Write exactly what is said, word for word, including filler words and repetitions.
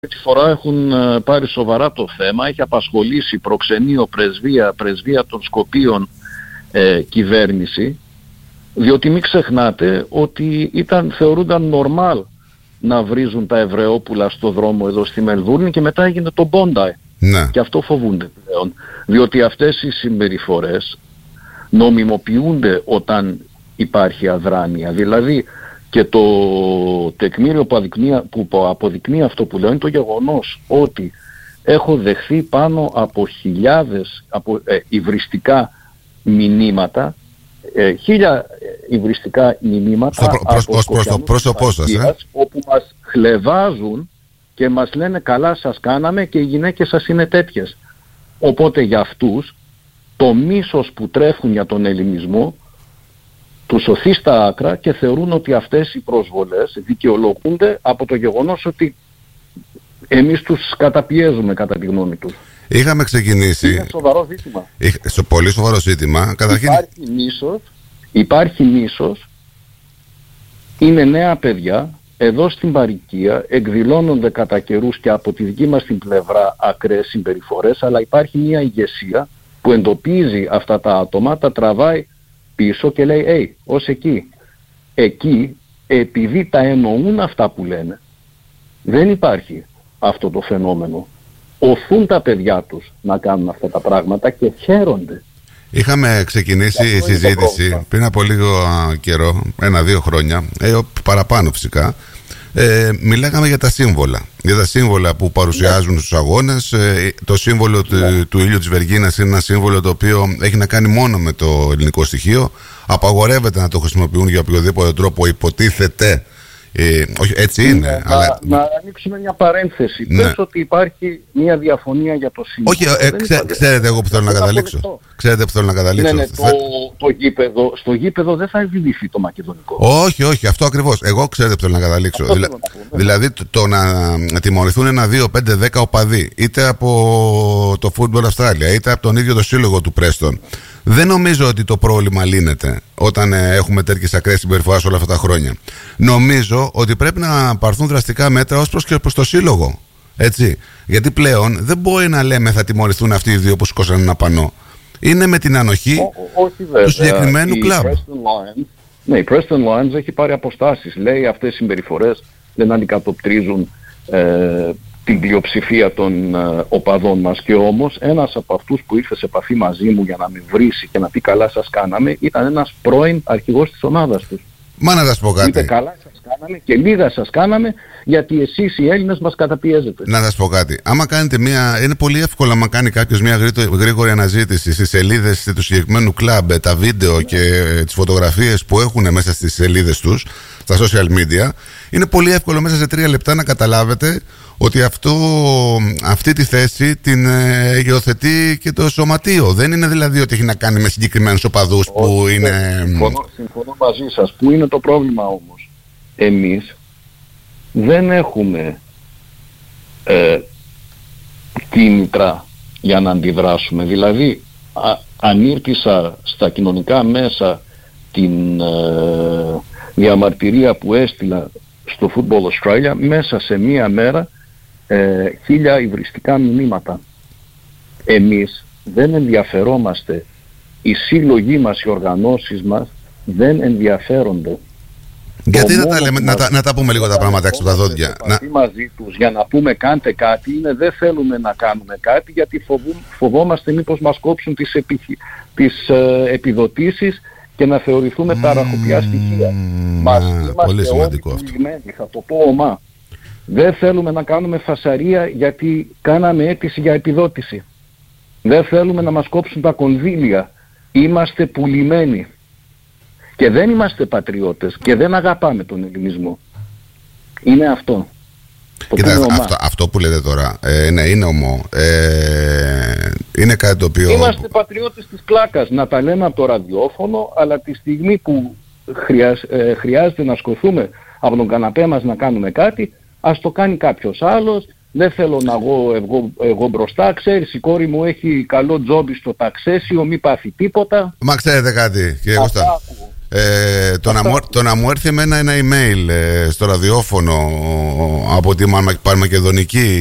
Τη φορά έχουν πάρει σοβαρά το θέμα, έχει απασχολήσει προξενείο, πρεσβεία, πρεσβεία των Σκοπίων, ε, κυβέρνηση, διότι μην ξεχνάτε ότι ήταν, θεωρούνταν normal να βρίζουν τα Εβραιόπουλα στο δρόμο εδώ στη Μελβούρνη και μετά έγινε το Bondi. Ναι. Και αυτό φοβούνται πλέον, διότι αυτές οι συμπεριφορές νομιμοποιούνται όταν υπάρχει αδράνεια. Δηλαδή και το τεκμήριο που, αδεικνύει, που αποδεικνύει αυτό που λέω είναι το γεγονός ότι έχω δεχθεί πάνω από χιλιάδες από, ε, υβριστικά μηνύματα, ε, χίλια υβριστικά μηνύματα στο προ, προς, προς, προς το πρόσωπό σας, ε? όπου μας χλευάζουν και μας λένε καλά σας κάναμε και οι γυναίκες σας είναι τέτοιες. Οπότε για αυτούς το μίσος που τρέφουν για τον ελληνισμό τους σωθεί στα άκρα και θεωρούν ότι αυτές οι προσβολές δικαιολογούνται από το γεγονός ότι εμείς τους καταπιέζουμε κατά τη γνώμη τους. Είχαμε ξεκινήσει... Είναι σοβαρό ζήτημα. Είχ... Πολύ σοβαρό ζήτημα. Καταρχήν... Υπάρχει μίσος, υπάρχει μίσος, είναι νέα παιδιά, εδώ στην παροικία εκδηλώνονται κατά καιρούς και από τη δική μας την πλευρά ακραίες συμπεριφορές, αλλά υπάρχει μια ηγεσία που εντοπίζει αυτά τα άτομα, τα τραβάει πίσω και λέει «Ει, ως εκεί». Εκεί, επειδή τα εννοούν αυτά που λένε, δεν υπάρχει αυτό το φαινόμενο. Οθούν τα παιδιά τους να κάνουν αυτά τα πράγματα και χαίρονται. Είχαμε ξεκινήσει η συζήτηση πριν από λίγο καιρό, ένα-δύο χρόνια, ε, παραπάνω φυσικά, ε, μιλάγαμε για τα σύμβολα. Για τα σύμβολα που παρουσιάζουν yeah. στους αγώνες. Ε, το σύμβολο yeah. του, του ήλιου της Βεργίνας είναι ένα σύμβολο το οποίο έχει να κάνει μόνο με το ελληνικό στοιχείο. Απαγορεύεται να το χρησιμοποιούν για οποιοδήποτε τρόπο υποτίθεται. Ε, όχι, έτσι είναι. Ναι, αλλά... Να, να ανοίξουμε μια παρένθεση. Ναι. Πες ότι υπάρχει μια διαφωνία για το σύμβολο. Όχι, ε, ξέ, ξέρετε εγώ που θέλω να καταλήξω. Ξέρετε που θέλω να καταλήξω. Ναι, ναι, το, το γήπεδο, στο γήπεδο δεν θα εκδηληθεί το μακεδονικό. Όχι, όχι, αυτό ακριβώς. Εγώ ξέρετε που θέλω να καταλήξω. Δηλα, να πω, ναι. Δηλαδή το, το να, να τιμωρηθούν ένα, δύο, πέντε, δέκα οπαδοί, είτε από το Football Australia, είτε από τον ίδιο το σύλλογο του Πρέστον. Δεν νομίζω ότι το πρόβλημα λύνεται όταν ε, έχουμε τέτοιες ακραίες συμπεριφορές όλα αυτά τα χρόνια. Νομίζω ότι πρέπει να πάρθουν δραστικά μέτρα ως προς και προς το σύλλογο. Έτσι. Γιατί πλέον δεν μπορεί να λέμε θα τιμωρηθούν αυτοί οι δύο που σηκώσαν ένα πανό. Είναι με την ανοχή ο, όχι, βέβαια, του συγκεκριμένου κλαμπ. Ναι, η Preston Lions έχει πάρει αποστάσεις. Λέει αυτές οι συμπεριφορές δεν αντικατοπτρίζουν ε, την πλειοψηφία των ε, οπαδών μας, και όμως ένας από αυτούς που ήρθε σε επαφή μαζί μου για να με βρίσει και να πει καλά σας κάναμε ήταν ένας πρώην αρχηγός της ομάδας τους. Μα να σας πω κάτι. Είπε καλά σας κάναμε και λίγα σας κάναμε γιατί εσείς οι Έλληνες μας καταπιέζετε. Να σας πω κάτι. Άμα κάνετε μια... Είναι πολύ εύκολο άμα κάνει κάποιος μια γρήγορη αναζήτηση στις σελίδες του συγκεκριμένου κλαμπ, τα βίντεο ναι. και ε, τις φωτογραφίες που έχουν μέσα στις σελίδες τους, στα social media. Είναι πολύ εύκολο μέσα σε τρία λεπτά να καταλάβετε ότι αυτό, αυτή τη θέση την ε, υιοθετεί και το σωματείο. Δεν είναι δηλαδή ότι έχει να κάνει με συγκεκριμένους οπαδούς που Όχι, είναι... Συμφωνώ, συμφωνώ μαζί σας. Πού είναι το πρόβλημα όμως? Εμείς δεν έχουμε ε, κίνητρα για να αντιδράσουμε. Δηλαδή α, ανήρτησα στα κοινωνικά μέσα την ε, διαμαρτυρία που έστειλα στο Football Australia, μέσα σε μία μέρα ε, χίλια υβριστικά μηνύματα. Εμείς δεν ενδιαφερόμαστε, οι σύλλογοι μας, οι οργανώσεις μας δεν ενδιαφέρονται. Γιατί να τα, λέμε, να, τα, να τα πούμε λίγο τα πράγματα έξω από τα δόντια. Να... μαζί τους για να πούμε κάντε κάτι, είναι δεν θέλουμε να κάνουμε κάτι γιατί φοβού, φοβόμαστε μήπως μας κόψουν τις, επι, τις ε, επιδοτήσεις και να θεωρηθούμε mm, ταραχοπιά στοιχεία. Μας πολύ σημαντικό αυτό. Θα το πω ομά. Δεν θέλουμε να κάνουμε φασαρία γιατί κάναμε αίτηση για επιδότηση. Δεν θέλουμε να μας κόψουν τα κονδύλια. Είμαστε πουλημένοι. Και δεν είμαστε πατριώτες και δεν αγαπάμε τον ελληνισμό. Είναι αυτό. Κοιτάξτε, αυτό, αυτό που λέτε τώρα, ε, ναι, είναι ομό. Ε, είναι κάτι το οποίο... Είμαστε πατριώτες της κλάκας, να τα λέμε από το ραδιόφωνο, αλλά τη στιγμή που χρειάζ, ε, χρειάζεται να σκοθούμε από τον καναπέ μας να κάνουμε κάτι, ας το κάνει κάποιος άλλος. Δεν θέλω να εγώ, εγώ, εγώ μπροστά, ξέρεις, η κόρη μου έχει καλό τζόμπι στο ταξέσιο, μη πάθει τίποτα. Μα ξέρετε κάτι, κύριε Κωστά. Ε, το, να μου, το να μου έρθει εμένα ένα email ε, στο ραδιόφωνο από τη Μακεδονική